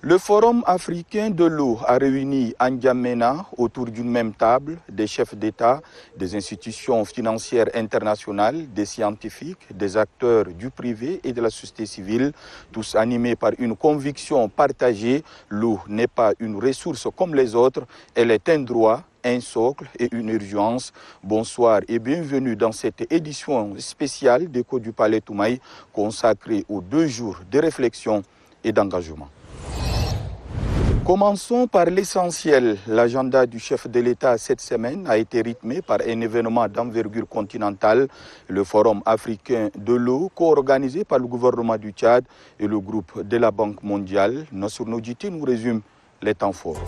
Le Forum africain de l'eau a réuni à N'Djamena autour d'une même table des chefs d'État, des institutions financières internationales, des scientifiques, des acteurs du privé et de la société civile, tous animés par une conviction partagée. L'eau n'est pas une ressource comme les autres, elle est un droit, un socle et une urgence. Bonsoir et bienvenue dans cette édition spéciale d'Écho du Palais Toumaï consacrée aux 2 jours de réflexion et d'engagement. Commençons par l'essentiel. L'agenda du chef de l'État cette semaine a été rythmé par un événement d'envergure continentale, le Forum africain de l'eau, co-organisé par le gouvernement du Tchad et le groupe de la Banque mondiale. Nassir Nodjiti nous résume les temps forts.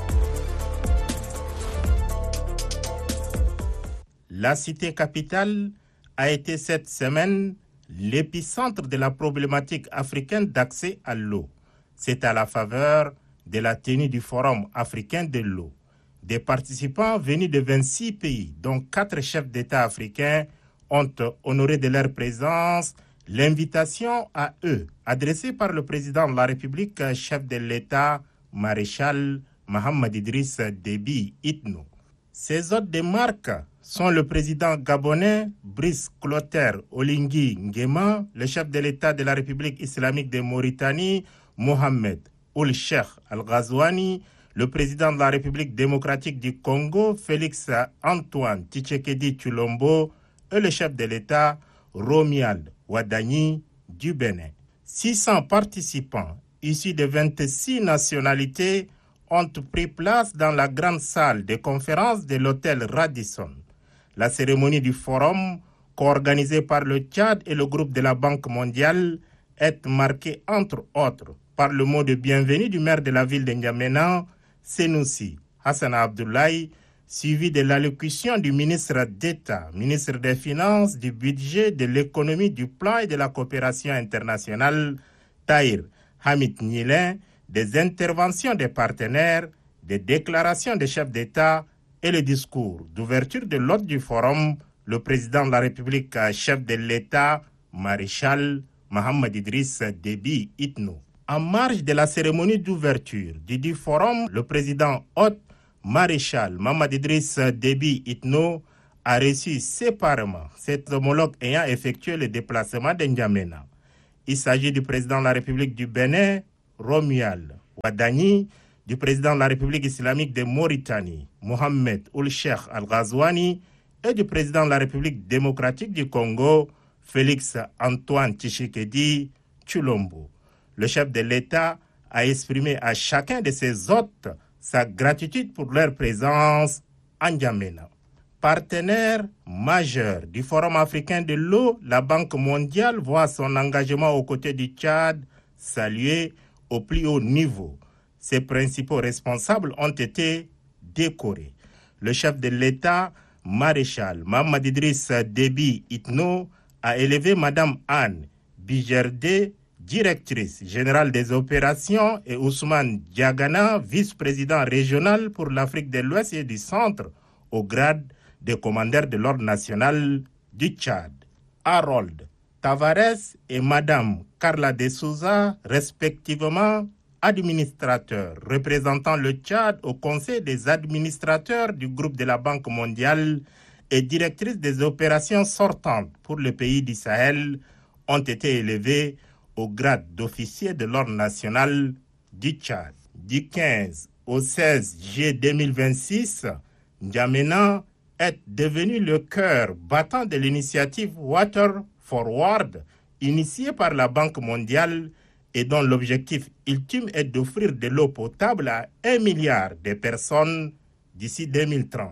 La cité capitale a été cette semaine l'épicentre de la problématique africaine d'accès à l'eau. C'est à la faveur de la tenue du Forum africain de l'eau. Des participants venus de 26 pays, dont 4 chefs d'État africains, ont honoré de leur présence l'invitation à eux, adressée par le président de la République, chef de l'État, maréchal Mohamed Idriss Déby Itno. Ces hôtes de marque sont le président gabonais Brice Clotaire Oligui Nguema, le chef de l'État de la République islamique de Mauritanie, Mohamed Ould Cheikh Al-Ghazouani, le président de la République démocratique du Congo, Félix Antoine Tshisekedi Tshilombo, et le chef de l'État, Romuald Wadagni du Bénin. 600 participants issus de 26 nationalités ont pris place dans la grande salle de conférence de l'hôtel Radisson. La cérémonie du forum, co-organisée par le Tchad et le groupe de la Banque mondiale, est marquée entre autres par le mot de bienvenue du maire de la ville de N'Djamena, Senoussi Hassan Abdoulaye, suivi de l'allocution du ministre d'État, ministre des Finances, du Budget, de l'Économie, du Plan et de la Coopération internationale, Tahir Hamid Nilin, des interventions des partenaires, des déclarations des chefs d'État et le discours d'ouverture de l'hôte du forum, le président de la République, chef de l'État, maréchal Mohamed Idriss Déby Itno. En marge de la cérémonie d'ouverture du forum, le président hôte, maréchal Mohamed Idriss Déby Itno, a reçu séparément cet homologue ayant effectué le déplacement de N'Djamena. Il s'agit du président de la République du Bénin, Romuald Wadagni, du président de la République islamique de Mauritanie, Mohamed Ould Cheikh Al-Ghazouani, et du président de la République démocratique du Congo, Félix Antoine Tshisekedi Tshilombo. Le chef de l'État a exprimé à chacun de ses hôtes sa gratitude pour leur présence à N'Djamena. Partenaire majeur du Forum africain de l'eau, la Banque mondiale voit son engagement aux côtés du Tchad salué au plus haut niveau. Ses principaux responsables ont été décorés. Le chef de l'État, maréchal Mohamed Idriss Déby Itno, a élevé Madame Anne Bijerde, directrice générale des opérations, et Ousmane Diagana, vice-président régional pour l'Afrique de l'Ouest et du Centre, au grade de commandeur de l'ordre national du Tchad. Harold Tavares et Madame Carla de Souza, respectivement administrateurs représentant le Tchad au Conseil des administrateurs du groupe de la Banque mondiale et directrice des opérations sortantes pour le pays du Sahel, ont été élevés au grade d'officier de l'ordre national du Tchad. Du 15 au 16 juillet 2026, N'Djamena est devenu le cœur battant de l'initiative Water Forward, initiée par la Banque mondiale et dont l'objectif ultime est d'offrir de l'eau potable à 1 milliard de personnes d'ici 2030.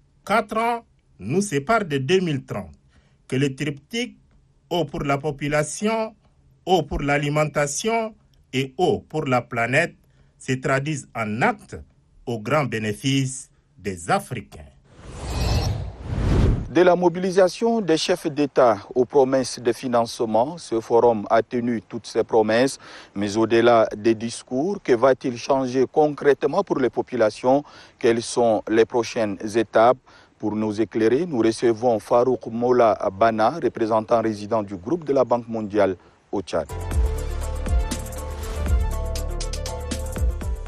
4 ans nous séparent de 2030, que le triptyque eau pour la population, eau pour l'alimentation et eau pour la planète se traduisent en actes au grand bénéfice des Africains. De la mobilisation des chefs d'État aux promesses de financement, ce forum a tenu toutes ses promesses, mais au-delà des discours, que va-t-il changer concrètement pour les populations? Quelles sont les prochaines étapes? Pour nous éclairer, nous recevons Farouk Mola Bana, représentant résident du groupe de la Banque mondiale au Tchad.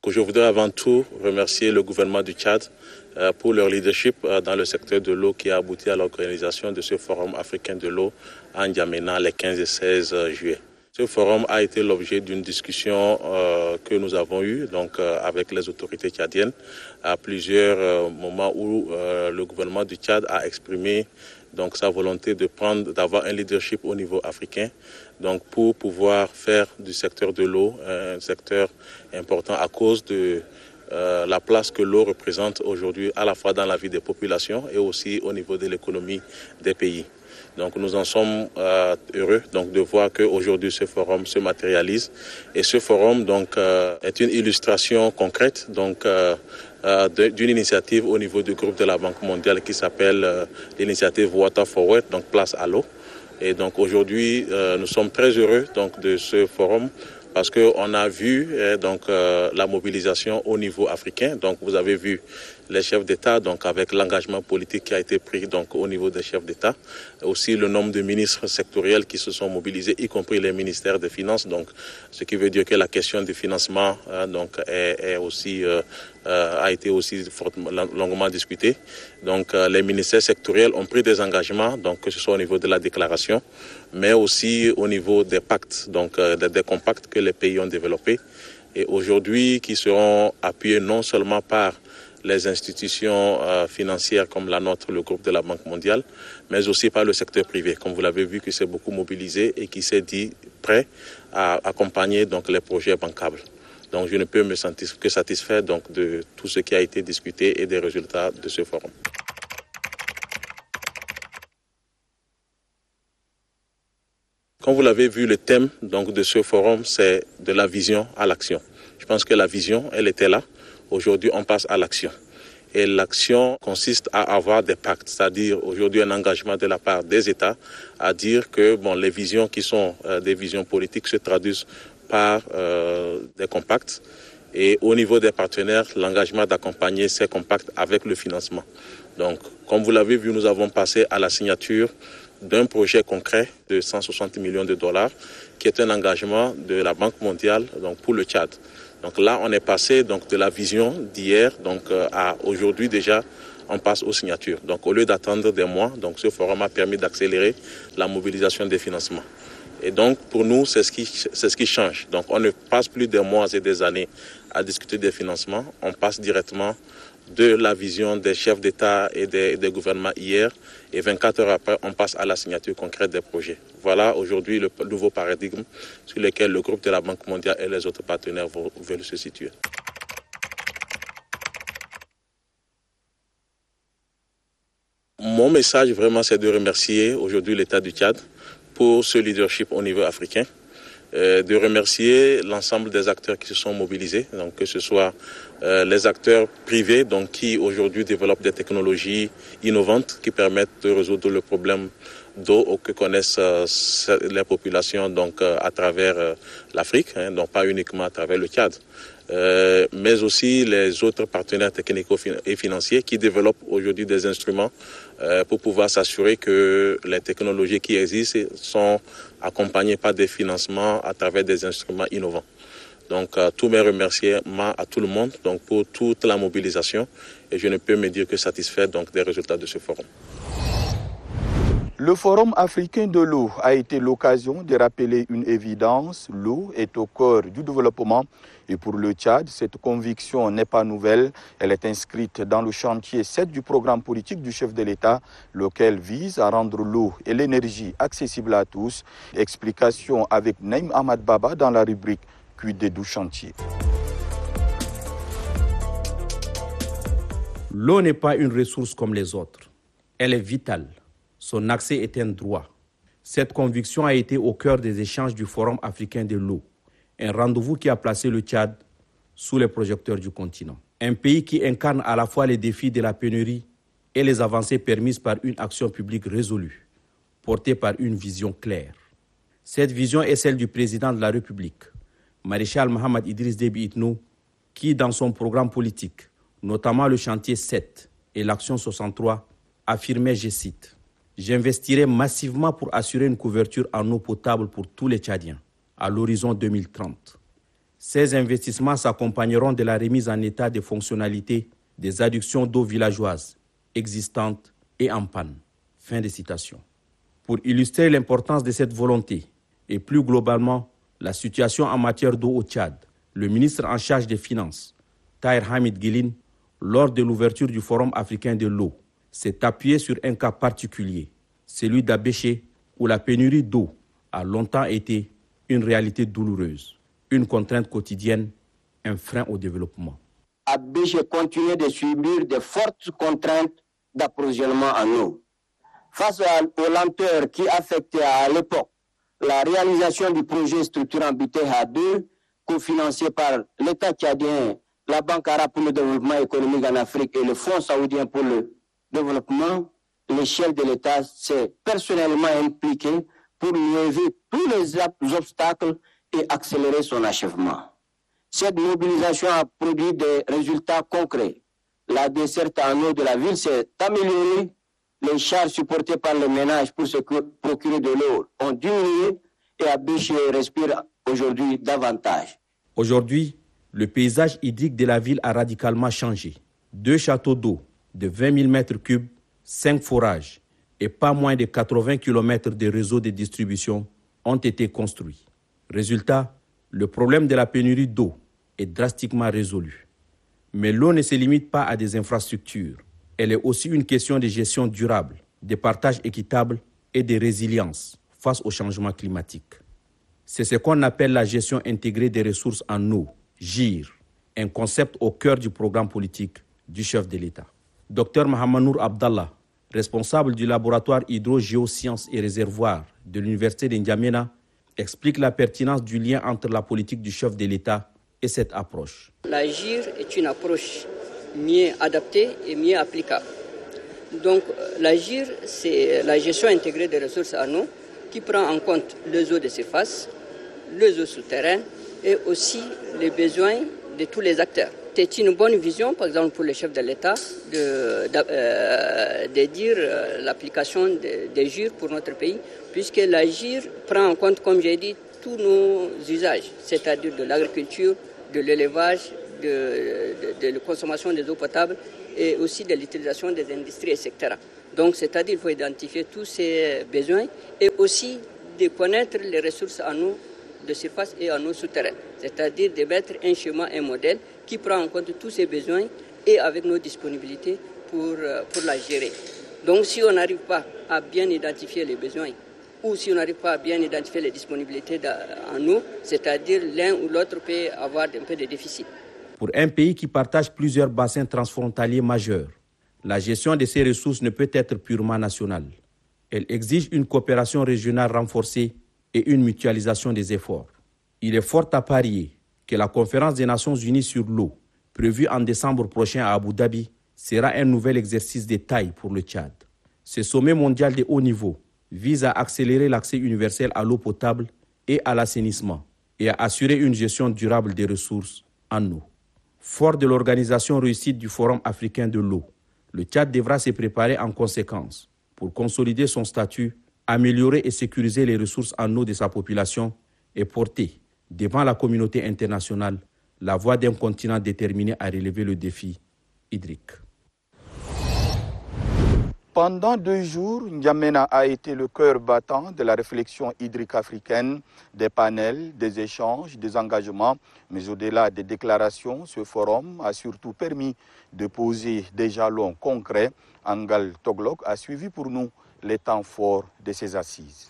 je voudrais avant tout remercier le gouvernement du Tchad pour leur leadership dans le secteur de l'eau qui a abouti à l'organisation de ce forum africain de l'eau à N'Djamena les 15 et 16 juillet. Ce forum a été l'objet d'une discussion que nous avons eue avec les autorités tchadiennes à plusieurs moments où le gouvernement du Tchad a exprimé sa volonté d'avoir un leadership au niveau africain pour pouvoir faire du secteur de l'eau un secteur important à cause de la place que l'eau représente aujourd'hui à la fois dans la vie des populations et aussi au niveau de l'économie des pays. Donc nous en sommes heureux de voir qu'aujourd'hui ce forum se matérialise et ce forum est une illustration concrète d'une initiative au niveau du groupe de la Banque mondiale qui s'appelle l'initiative Water Forward, place à l'eau. Et aujourd'hui nous sommes très heureux de ce forum parce qu'on a vu la mobilisation au niveau africain. Vous avez vu les chefs d'État, avec l'engagement politique qui a été pris au niveau des chefs d'État. Aussi le nombre de ministres sectoriels qui se sont mobilisés, y compris les ministères des Finances. Ce qui veut dire que la question du financement a été aussi longuement discutée. Les ministères sectoriels ont pris des engagements, que ce soit au niveau de la déclaration, mais aussi au niveau des pactes, des compacts que les pays ont développés. Et aujourd'hui, qui seront appuyés non seulement par les institutions financières comme la nôtre, le groupe de la Banque mondiale, mais aussi par le secteur privé, comme vous l'avez vu, qui s'est beaucoup mobilisé et qui s'est dit prêt à accompagner les projets bancables. Je ne peux me sentir que satisfait de tout ce qui a été discuté et des résultats de ce forum. Comme vous l'avez vu, le thème de ce forum, c'est de la vision à l'action. Je pense que la vision, elle était là. Aujourd'hui, on passe à l'action. Et l'action consiste à avoir des pactes, c'est-à-dire aujourd'hui un engagement de la part des États à dire que les visions qui sont des visions politiques se traduisent par des compacts. Et au niveau des partenaires, l'engagement d'accompagner ces compacts avec le financement. Comme vous l'avez vu, nous avons passé à la signature d'un projet concret de 160 millions de dollars qui est un engagement de la Banque mondiale pour le Tchad. Là, on est passé de la vision d'hier à aujourd'hui déjà, on passe aux signatures. Au lieu d'attendre des mois, ce forum a permis d'accélérer la mobilisation des financements. Et pour nous, c'est ce qui change. On ne passe plus des mois et des années à discuter des financements, on passe directement de la vision des chefs d'État et des gouvernements hier et 24 heures après, on passe à la signature concrète des projets. Voilà aujourd'hui le nouveau paradigme sur lequel le groupe de la Banque mondiale et les autres partenaires veulent se situer. Mon message vraiment, c'est de remercier aujourd'hui l'État du Tchad pour ce leadership au niveau africain. De remercier l'ensemble des acteurs qui se sont mobilisés, que ce soit les acteurs privés qui aujourd'hui développent des technologies innovantes qui permettent de résoudre le problème d'eau que connaissent les populations à travers l'Afrique, pas uniquement à travers le Tchad. Mais aussi les autres partenaires techniques et financiers qui développent aujourd'hui des instruments pour pouvoir s'assurer que les technologies qui existent sont accompagnées par des financements à travers des instruments innovants. Tous mes remerciements à tout le monde pour toute la mobilisation et je ne peux me dire que satisfait des résultats de ce forum. Le Forum africain de l'eau a été l'occasion de rappeler une évidence. L'eau est au cœur du développement. Et pour le Tchad, cette conviction n'est pas nouvelle. Elle est inscrite dans le chantier 7 du programme politique du chef de l'État, lequel vise à rendre l'eau et l'énergie accessibles à tous. Explication avec Naïm Ahmad Baba dans la rubrique Quid des 12 chantiers. L'eau n'est pas une ressource comme les autres. Elle est vitale. Son accès est un droit. Cette conviction a été au cœur des échanges du Forum africain de l'eau, un rendez-vous qui a placé le Tchad sous les projecteurs du continent. Un pays qui incarne à la fois les défis de la pénurie et les avancées permises par une action publique résolue, portée par une vision claire. Cette vision est celle du président de la République, Maréchal Mohamed Idriss Déby Itno, qui, dans son programme politique, notamment le chantier 7 et l'action 63, affirmait, je cite, « J'investirai massivement pour assurer une couverture en eau potable pour tous les Tchadiens à l'horizon 2030. Ces investissements s'accompagneront de la remise en état des fonctionnalités des adductions d'eau villageoises existantes et en panne. Fin de citation. Pour illustrer l'importance de cette volonté et plus globalement la situation en matière d'eau au Tchad, le ministre en charge des Finances, Tahir Hamid Guilin, lors de l'ouverture du Forum africain de l'eau, s'est appuyé sur un cas particulier, celui d'Abéché, où la pénurie d'eau a longtemps été une réalité douloureuse, une contrainte quotidienne, un frein au développement. Abéché continue de subir de fortes contraintes d'approvisionnement en eau. Face aux lenteurs qui affectaient à l'époque la réalisation du projet structurant Biteha 2, cofinancé par l'État tchadien, la Banque arabe pour le développement économique en Afrique et le Fonds saoudien pour le développement, le chef de l'État s'est personnellement impliqué pour lever tous les obstacles et accélérer son achèvement. Cette mobilisation a produit des résultats concrets. La desserte en eau de la ville s'est améliorée, les charges supportées par les ménages pour se procurer de l'eau ont diminué et Abéché respire aujourd'hui davantage. Aujourd'hui, le paysage hydrique de la ville a radicalement changé. 2 châteaux d'eau de 20 000 m3, 5 forages et pas moins de 80 km de réseaux de distribution ont été construits. Résultat, le problème de la pénurie d'eau est drastiquement résolu. Mais l'eau ne se limite pas à des infrastructures. Elle est aussi une question de gestion durable, de partage équitable et de résilience face au changement climatique. C'est ce qu'on appelle la gestion intégrée des ressources en eau, GIR, un concept au cœur du programme politique du chef de l'État. Dr Mahamanour Abdallah, responsable du laboratoire hydrogéosciences et réservoirs de l'université de N'Djamena, explique la pertinence du lien entre la politique du chef de l'État et cette approche. La GIR est une approche mieux adaptée et mieux applicable. Donc la GIR, c'est la gestion intégrée des ressources en eau qui prend en compte les eaux de surface, les eaux souterraines et aussi les besoins de tous les acteurs. C'est une bonne vision, par exemple pour le chef de l'État, de dire l'application des GIR pour notre pays, puisque la GIR prend en compte, comme j'ai dit, tous nos usages, c'est-à-dire de l'agriculture, de l'élevage, de la consommation des eaux potables et aussi de l'utilisation des industries, etc. Donc, c'est-à-dire qu'il faut identifier tous ces besoins et aussi de connaître les ressources en eau de surface et en eau souterraine, c'est-à-dire de mettre un schéma, un modèle qui prend en compte tous ces besoins et avec nos disponibilités pour la gérer. Donc, si on n'arrive pas à bien identifier les besoins ou si on n'arrive pas à bien identifier les disponibilités en eau, c'est-à-dire l'un ou l'autre peut avoir un peu de déficit. Pour un pays qui partage plusieurs bassins transfrontaliers majeurs, la gestion de ces ressources ne peut être purement nationale. Elle exige une coopération régionale renforcée et une mutualisation des efforts. Il est fort à parier que la conférence des Nations Unies sur l'eau, prévue en décembre prochain à Abu Dhabi, sera un nouvel exercice de taille pour le Tchad. Ce sommet mondial de haut niveau vise à accélérer l'accès universel à l'eau potable et à l'assainissement et à assurer une gestion durable des ressources en eau. Fort de l'organisation réussie du Forum africain de l'eau, le Tchad devra se préparer en conséquence pour consolider son statut, améliorer et sécuriser les ressources en eau de sa population et porter, devant la communauté internationale, la voix d'un continent déterminé à relever le défi hydrique. Pendant 2 jours, N'Djamena a été le cœur battant de la réflexion hydrique africaine, des panels, des échanges, des engagements. Mais au-delà des déclarations, ce forum a surtout permis de poser des jalons concrets. Angal Toglok a suivi pour nous les temps forts de ces assises.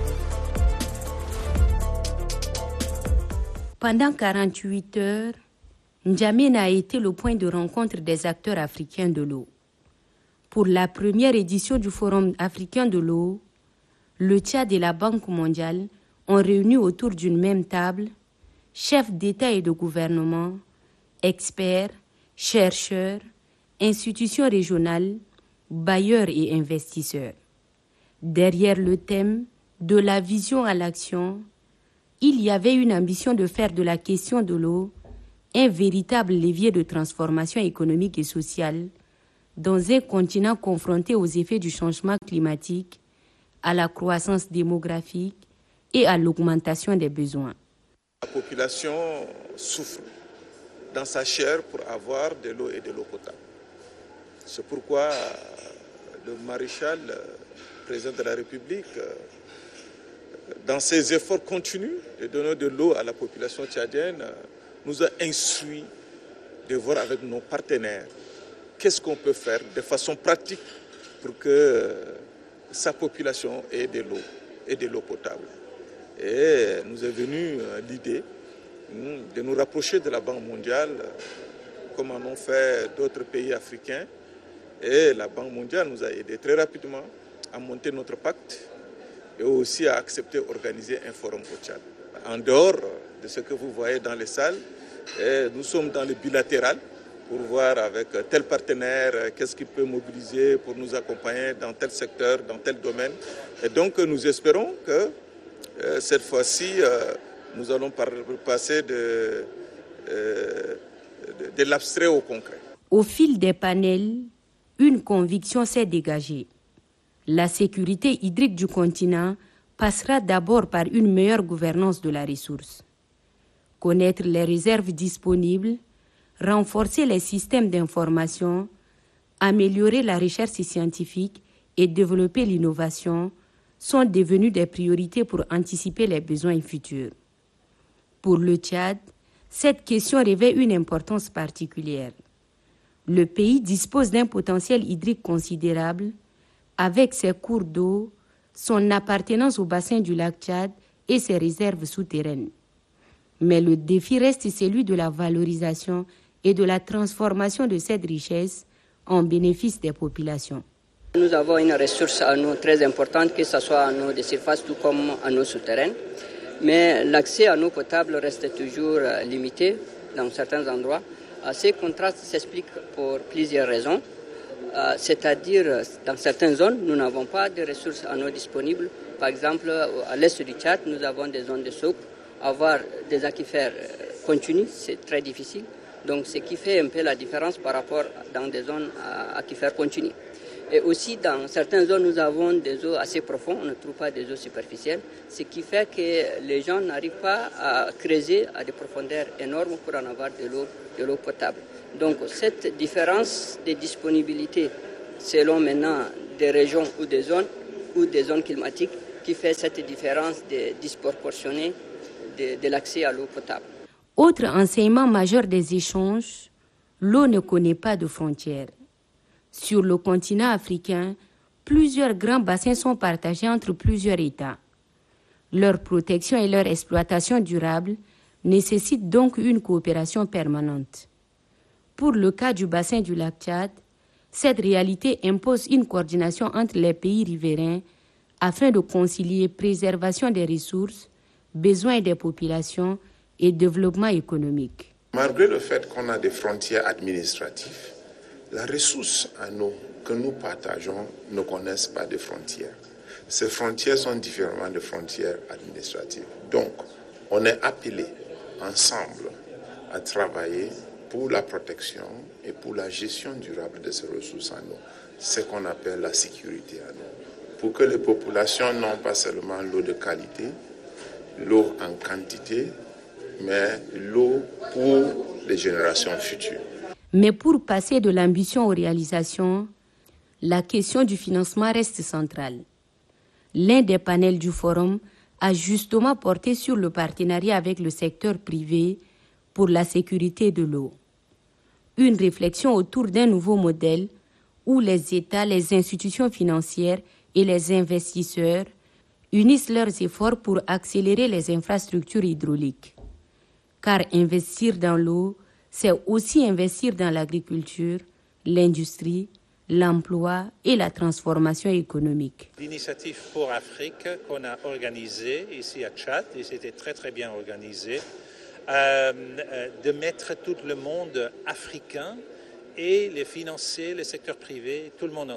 Pendant 48 heures, N'Djamena a été le point de rencontre des acteurs africains de l'eau. Pour la première édition du Forum africain de l'eau, le Tchad et la Banque mondiale ont réuni autour d'une même table chefs d'État et de gouvernement, experts, chercheurs, institutions régionales, bailleurs et investisseurs. Derrière le thème de la vision à l'action, il y avait une ambition de faire de la question de l'eau un véritable levier de transformation économique et sociale dans un continent confronté aux effets du changement climatique, à la croissance démographique et à l'augmentation des besoins. La population souffre dans sa chair pour avoir de l'eau et de l'eau potable. C'est pourquoi le maréchal, président de la République, dans ses efforts continus de donner de l'eau à la population tchadienne, nous a instruit de voir avec nos partenaires qu'est-ce qu'on peut faire de façon pratique pour que sa population ait de l'eau et de l'eau potable. Et nous est venue l'idée de nous rapprocher de la Banque mondiale, comme en ont fait d'autres pays africains. Et la Banque mondiale nous a aidés très rapidement à monter notre pacte et aussi à accepter d'organiser un forum au Tchad. En dehors de ce que vous voyez dans les salles, nous sommes dans le bilatéral pour voir avec tel partenaire qu'est-ce qu'il peut mobiliser pour nous accompagner dans tel secteur, dans tel domaine. Et donc nous espérons que cette fois-ci, nous allons passer de l'abstrait au concret. Au fil des panels, une conviction s'est dégagée. La sécurité hydrique du continent passera d'abord par une meilleure gouvernance de la ressource. Connaître les réserves disponibles, renforcer les systèmes d'information, améliorer la recherche scientifique et développer l'innovation sont devenus des priorités pour anticiper les besoins futurs. Pour le Tchad, cette question revêt une importance particulière. Le pays dispose d'un potentiel hydrique considérable avec ses cours d'eau, son appartenance au bassin du lac Tchad et ses réserves souterraines. Mais le défi reste celui de la valorisation et de la transformation de cette richesse en bénéfice des populations. Nous avons une ressource en eau très importante, que ce soit en eau de surface tout comme en eau souterraine. Mais l'accès en eau potable reste toujours limité dans certains endroits. Ces contrastes s'expliquent pour plusieurs raisons. C'est-à-dire, dans certaines zones, nous n'avons pas de ressources en eau disponibles. Par exemple, à l'est du Tchad, nous avons des zones de souk. Avoir des aquifères continus, c'est très difficile. Donc, ce qui fait un peu la différence par rapport dans des zones à aquifères continus. Et aussi, dans certaines zones, nous avons des eaux assez profondes, on ne trouve pas des eaux superficielles, ce qui fait que les gens n'arrivent pas à creuser à des profondeurs énormes pour en avoir de l'eau potable. Donc, cette différence de disponibilité, selon maintenant des régions ou des zones climatiques, qui fait cette différence disproportionnée de l'accès à l'eau potable. Autre enseignement majeur des échanges, l'eau ne connaît pas de frontières. Sur le continent africain, plusieurs grands bassins sont partagés entre plusieurs États. Leur protection et leur exploitation durable nécessitent donc une coopération permanente. Pour le cas du bassin du lac Tchad, cette réalité impose une coordination entre les pays riverains afin de concilier préservation des ressources, besoins des populations et développement économique. Malgré le fait qu'on a des frontières administratives, la ressource en eau que nous partageons ne connaissent pas de frontières. Ces frontières sont différentes des frontières administratives. Donc, on est appelé ensemble à travailler pour la protection et pour la gestion durable de ces ressources en eau, ce qu'on appelle la sécurité en eau, pour que les populations n'ont pas seulement l'eau de qualité, l'eau en quantité, mais l'eau pour les générations futures. Mais pour passer de l'ambition aux réalisations, la question du financement reste centrale. L'un des panels du forum a justement porté sur le partenariat avec le secteur privé pour la sécurité de l'eau. Une réflexion autour d'un nouveau modèle où les États, les institutions financières et les investisseurs unissent leurs efforts pour accélérer les infrastructures hydrauliques. Car investir dans l'eau, c'est aussi investir dans l'agriculture, l'industrie, l'emploi et la transformation économique. L'initiative pour Afrique qu'on a organisée ici à Tchad, et c'était très très bien organisé, de mettre tout le monde africain et les financiers, le secteur privé, tout le monde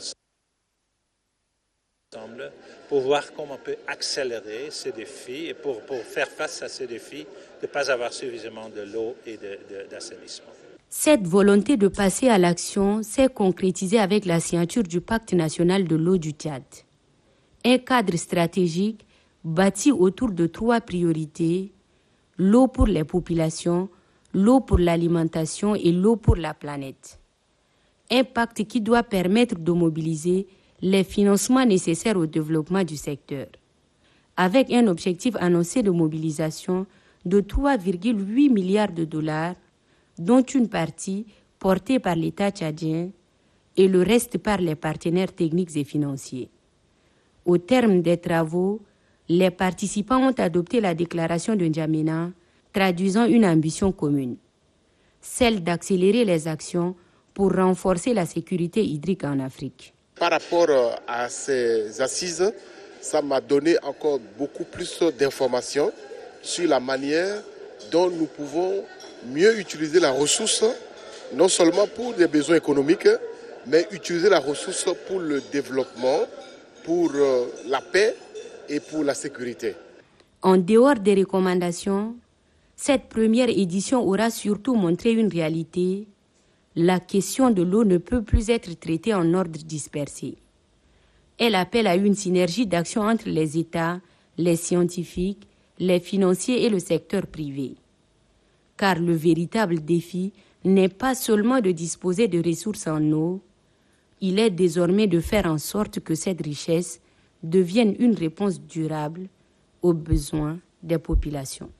ensemble pour voir comment on peut accélérer ces défis et pour faire face à ces défis de ne pas avoir suffisamment de l'eau et d'assainissement. Cette volonté de passer à l'action s'est concrétisée avec la signature du Pacte national de l'eau du Tchad. Un cadre stratégique bâti autour de 3 priorités: l'eau pour les populations, l'eau pour l'alimentation et l'eau pour la planète. Un pacte qui doit permettre de mobiliser les financements nécessaires au développement du secteur, avec un objectif annoncé de mobilisation de 3,8 milliards de dollars, dont une partie portée par l'État tchadien et le reste par les partenaires techniques et financiers. Au terme des travaux, les participants ont adopté la déclaration de N'Djamena, traduisant une ambition commune, celle d'accélérer les actions pour renforcer la sécurité hydrique en Afrique. Par rapport à ces assises, ça m'a donné encore beaucoup plus d'informations sur la manière dont nous pouvons mieux utiliser la ressource, non seulement pour des besoins économiques, mais utiliser la ressource pour le développement, pour la paix et pour la sécurité. En dehors des recommandations, cette première édition aura surtout montré une réalité. La question de l'eau ne peut plus être traitée en ordre dispersé. Elle appelle à une synergie d'action entre les États, les scientifiques, les financiers et le secteur privé. Car le véritable défi n'est pas seulement de disposer de ressources en eau, il est désormais de faire en sorte que cette richesse devienne une réponse durable aux besoins des populations.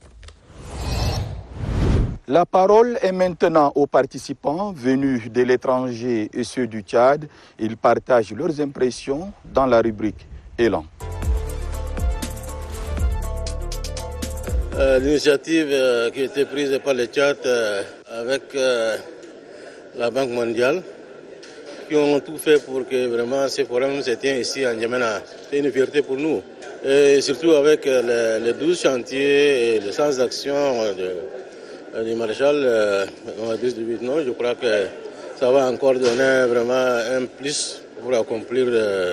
La parole est maintenant aux participants venus de l'étranger et ceux du Tchad. Ils partagent leurs impressions dans la rubrique Élan. L'initiative qui a été prise par le Tchad avec la Banque mondiale, qui ont tout fait pour que vraiment ce forum se tienne ici en N'Djamena. C'est une fierté pour nous. Et surtout avec les 12 chantiers et les 100 actions du maréchal Mamadou Dubitno, je crois que ça va encore donner vraiment un plus pour accomplir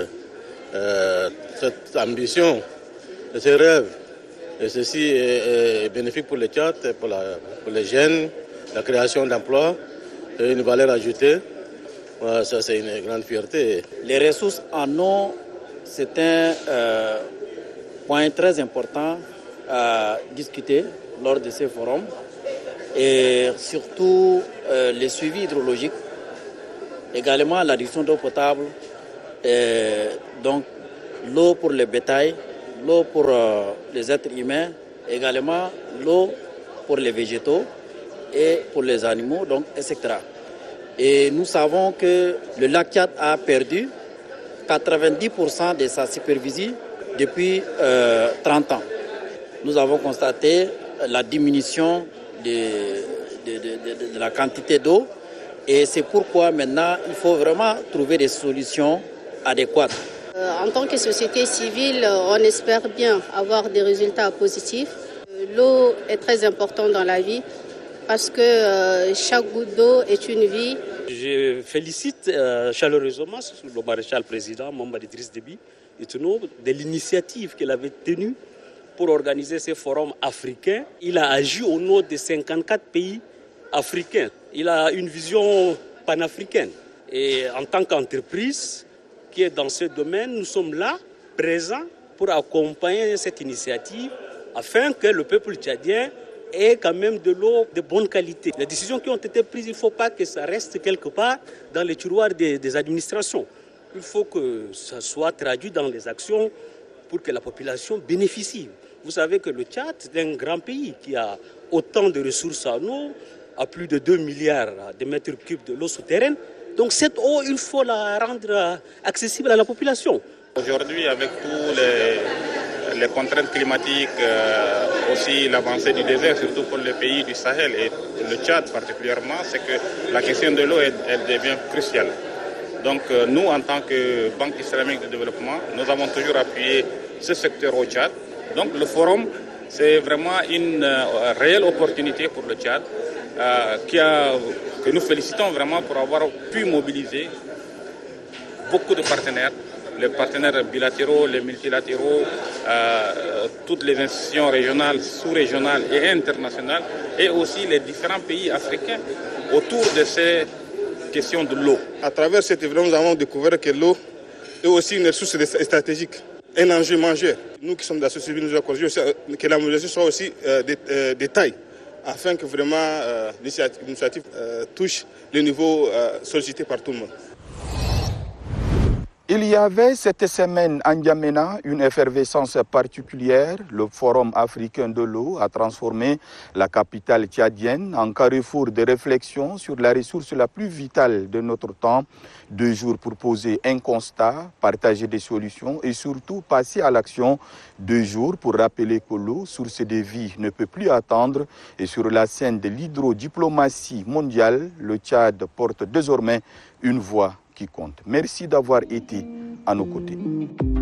cette ambition, ce rêve. Et ceci est bénéfique pour le Tchad, pour les jeunes, la création d'emplois, et une valeur ajoutée. Ça, c'est une grande fierté. Les ressources en eau, c'est un point très important à discuter lors de ces forums. Et surtout les suivis hydrologiques, également la réduction d'eau potable, donc l'eau pour le bétail, l'eau pour les êtres humains, également l'eau pour les végétaux et pour les animaux, donc, etc. Et nous savons que le lac Tchad a perdu 90% de sa superficie depuis 30 ans. Nous avons constaté la diminution de la quantité d'eau et c'est pourquoi maintenant il faut vraiment trouver des solutions adéquates. En tant que société civile, on espère bien avoir des résultats positifs. L'eau est très importante dans la vie parce que chaque goutte d'eau est une vie. Je félicite chaleureusement le maréchal président Mamadou Idriss Déby Itno de l'initiative qu'il avait tenue pour organiser ces forums africains. Il a agi au nom de 54 pays africains. Il a une vision panafricaine. Et en tant qu'entreprise qui est dans ce domaine, nous sommes là, présents, pour accompagner cette initiative afin que le peuple tchadien ait quand même de l'eau de bonne qualité. Les décisions qui ont été prises, il ne faut pas que ça reste quelque part dans les tiroirs des administrations. Il faut que ça soit traduit dans les actions pour que la population bénéficie. Vous savez que le Tchad est un grand pays qui a autant de ressources en eau, à plus de 2 milliards de mètres cubes de l'eau souterraine. Donc cette eau, il faut la rendre accessible à la population. Aujourd'hui, avec tous les contraintes climatiques, aussi l'avancée du désert, surtout pour les pays du Sahel et le Tchad particulièrement, c'est que la question de l'eau, elle devient cruciale. Donc nous, en tant que Banque islamique de développement, nous avons toujours appuyé ce secteur au Tchad. Donc le forum, c'est vraiment une réelle opportunité pour le Tchad que nous félicitons vraiment pour avoir pu mobiliser beaucoup de partenaires, les partenaires bilatéraux, les multilatéraux, toutes les institutions régionales, sous-régionales et internationales, et aussi les différents pays africains autour de ces questions de l'eau. À travers cet événement, nous avons découvert que l'eau est aussi une ressource stratégique. un enjeu majeur. Nous qui sommes de la société civile, nous avons que la mobilisation soit aussi de taille, afin que vraiment l'initiative touche le niveau sollicité par tout le monde. Il y avait cette semaine à N'Djamena une effervescence particulière. Le Forum africain de l'eau a transformé la capitale tchadienne en carrefour de réflexion sur la ressource la plus vitale de notre temps. 2 jours pour poser un constat, partager des solutions et surtout passer à l'action. 2 jours pour rappeler que l'eau, source de vie, ne peut plus attendre. Et sur la scène de l'hydrodiplomatie mondiale, le Tchad porte désormais une voix qui compte. Merci d'avoir été à nos côtés.